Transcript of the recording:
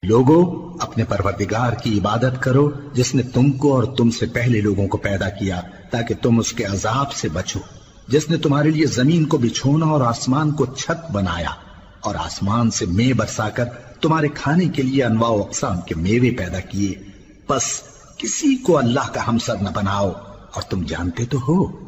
लोगों, अपने परवरदिगार की इबादत करो जिसने तुमको और तुमसे पहले लोगों को पैदा किया ताकि तुम उसके अजाब से बचो, जिसने तुम्हारे लिए जमीन को बिछोना और आसमान को छत बनाया और आसमान से मे बरसाकर तुम्हारे खाने के लिए अनवाओ अक़साम के मेवे पैदा किए। बस किसी को अल्लाह का हमसर न बनाओ और तुम जानते तो हो